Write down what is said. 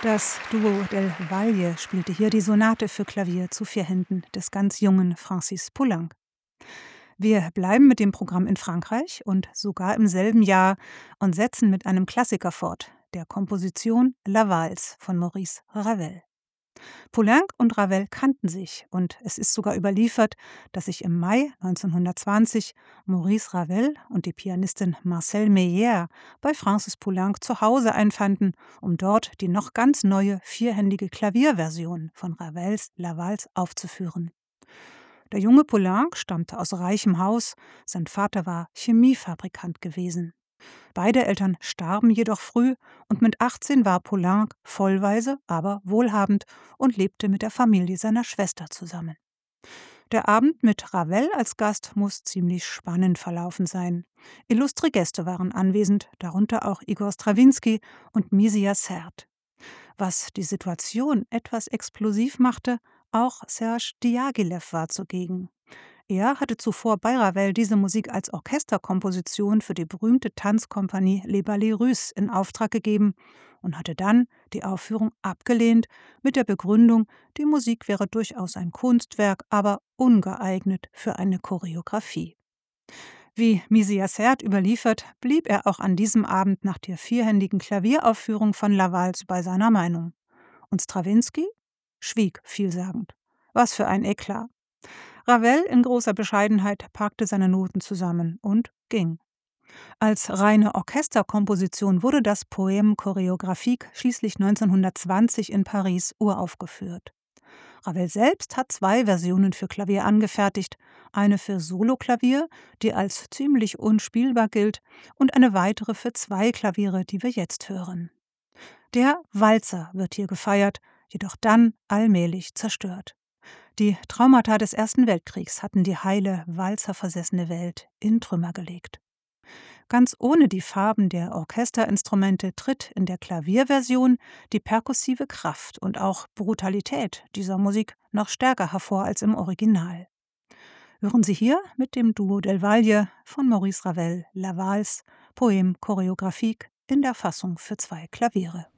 Das Duo del Valle spielte hier die Sonate für Klavier zu 4 Händen des ganz jungen Francis Poulenc. Wir bleiben mit dem Programm in Frankreich und sogar im selben Jahr und setzen mit einem Klassiker fort, der Komposition La Valse von Maurice Ravel. Poulenc und Ravel kannten sich und es ist sogar überliefert, dass sich im Mai 1920 Maurice Ravel und die Pianistin Marcelle Meyer bei Francis Poulenc zu Hause einfanden, um dort die noch ganz neue vierhändige Klavierversion von Ravels La Valse aufzuführen. Der junge Poulenc stammte aus reichem Haus, sein Vater war Chemiefabrikant gewesen. Beide Eltern starben jedoch früh und mit 18 war Poulenc vollweise, aber wohlhabend und lebte mit der Familie seiner Schwester zusammen. Der Abend mit Ravel als Gast muss ziemlich spannend verlaufen sein. Illustre Gäste waren anwesend, darunter auch Igor Strawinski und Misia Serd. Was die Situation etwas explosiv machte, auch Serge Diaghilev war zugegen. Er hatte zuvor bei Ravel diese Musik als Orchesterkomposition für die berühmte Tanzkompanie Les Ballets Russes in Auftrag gegeben und hatte dann die Aufführung abgelehnt mit der Begründung, die Musik wäre durchaus ein Kunstwerk, aber ungeeignet für eine Choreografie. Wie Misia Serd überliefert, blieb er auch an diesem Abend nach der vierhändigen Klavieraufführung von La Valse bei seiner Meinung. Und Strawinski schwieg vielsagend. Was für ein Eklat. Ravel in großer Bescheidenheit packte seine Noten zusammen und ging. Als reine Orchesterkomposition wurde das Poème chorégraphique schließlich 1920 in Paris uraufgeführt. Ravel selbst hat 2 Versionen für Klavier angefertigt, eine für Soloklavier, die als ziemlich unspielbar gilt, und eine weitere für 2 Klaviere, die wir jetzt hören. Der Walzer wird hier gefeiert, jedoch dann allmählich zerstört. Die Traumata des Ersten Weltkriegs hatten die heile, walzerversessene Welt in Trümmer gelegt. Ganz ohne die Farben der Orchesterinstrumente tritt in der Klavierversion die perkussive Kraft und auch Brutalität dieser Musik noch stärker hervor als im Original. Hören Sie hier mit dem Duo del Valle von Maurice Ravel La Valse, Poème chorégraphique in der Fassung für 2 Klaviere.